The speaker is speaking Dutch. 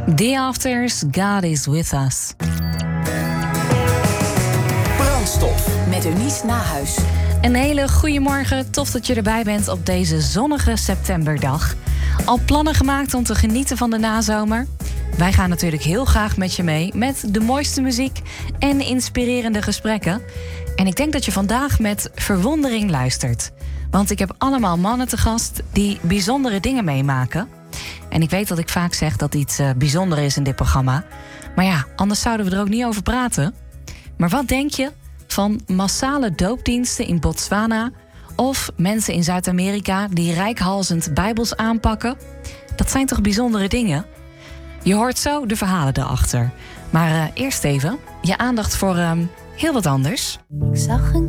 The Afters, God is with us. Brandstof. Met Eunice Nahuis. Een hele goede morgen. Tof dat je erbij bent op deze zonnige septemberdag. Al plannen gemaakt om te genieten van de nazomer? Wij gaan natuurlijk heel graag met je mee met de mooiste muziek en inspirerende gesprekken. En ik denk dat je vandaag met verwondering luistert. Want ik heb allemaal mannen te gast die bijzondere dingen meemaken. En ik weet dat ik vaak zeg dat iets bijzonder is in dit programma. Maar ja, anders zouden we er ook niet over praten. Maar wat denk je van massale doopdiensten in Botswana of mensen in Zuid-Amerika die reikhalzend Bijbels aanpakken? Dat zijn toch bijzondere dingen? Je hoort zo de verhalen erachter. Maar eerst even je aandacht voor heel wat anders. Ik zag een